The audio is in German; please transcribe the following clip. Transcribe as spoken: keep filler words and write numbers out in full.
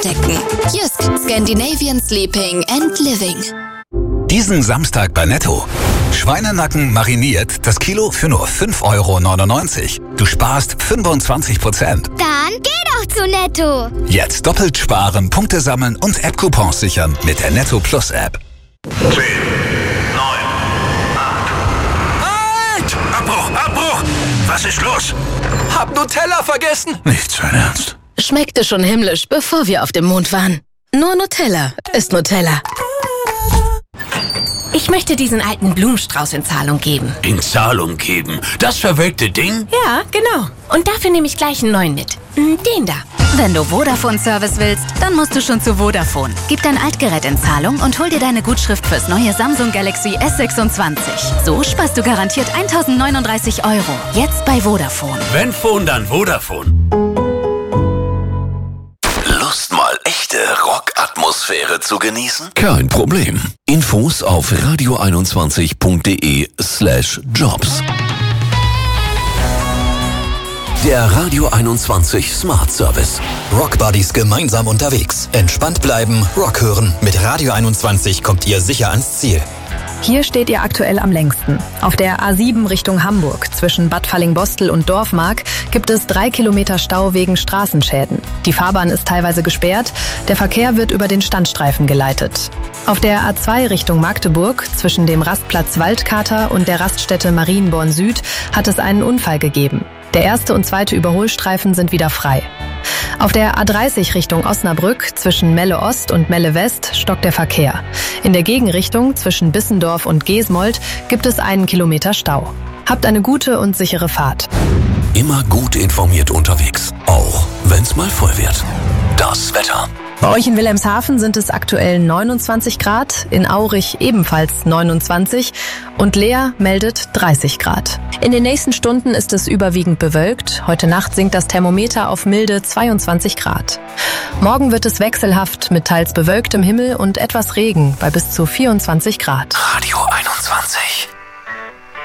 entdecken. Jysk, Scandinavian Sleeping and Living. Diesen Samstag bei Netto. Schweinenacken mariniert, das Kilo für nur fünf Euro neunundneunzig. Du sparst fünfundzwanzig Prozent. Dann geh doch zu Netto. Jetzt doppelt sparen, Punkte sammeln und App-Coupons sichern mit der Netto Plus App. zehn, neun, acht. Halt! Abbruch, Abbruch! Was ist los? Hab Nutella vergessen. Nicht sein Ernst. Schmeckte schon himmlisch, bevor wir auf dem Mond waren. Nur Nutella ist Nutella. Ich möchte diesen alten Blumenstrauß in Zahlung geben. In Zahlung geben? Das verwelkte Ding? Ja, genau. Und dafür nehme ich gleich einen neuen mit. Den da. Wenn du Vodafone-Service willst, dann musst du schon zu Vodafone. Gib dein Altgerät in Zahlung und hol dir deine Gutschrift fürs neue Samsung Galaxy S sechsundzwanzig. So sparst du garantiert eintausendneununddreißig Euro. Jetzt bei Vodafone. Wenn Phone, dann Vodafone. Lust mal echte Rockatmosphäre zu genießen? Kein Problem. Infos auf radio einundzwanzig punkt de slash jobs. Der Radio einundzwanzig Smart Service. Rockbuddies gemeinsam unterwegs. Entspannt bleiben, Rock hören. Mit Radio einundzwanzig kommt ihr sicher ans Ziel. Hier steht ihr aktuell am längsten. Auf der A sieben Richtung Hamburg zwischen Bad Fallingbostel und Dorfmark gibt es drei Kilometer Stau wegen Straßenschäden. Die Fahrbahn ist teilweise gesperrt, der Verkehr wird über den Standstreifen geleitet. Auf der A zwei Richtung Magdeburg zwischen dem Rastplatz Waldkater und der Raststätte Marienborn Süd hat es einen Unfall gegeben. Der erste und zweite Überholstreifen sind wieder frei. Auf der A dreißig Richtung Osnabrück zwischen Melle Ost und Melle West stockt der Verkehr. In der Gegenrichtung zwischen Bissendorf und Gesmold gibt es einen Kilometer Stau. Habt eine gute und sichere Fahrt. Immer gut informiert unterwegs, auch wenn's mal voll wird. Das Wetter. Bei euch in Wilhelmshaven sind es aktuell neunundzwanzig Grad, in Aurich ebenfalls neunundzwanzig und Leer meldet dreißig Grad. In den nächsten Stunden ist es überwiegend bewölkt. Heute Nacht sinkt das Thermometer auf milde zweiundzwanzig Grad. Morgen wird es wechselhaft mit teils bewölktem Himmel und etwas Regen bei bis zu vierundzwanzig Grad. Radio einundzwanzig.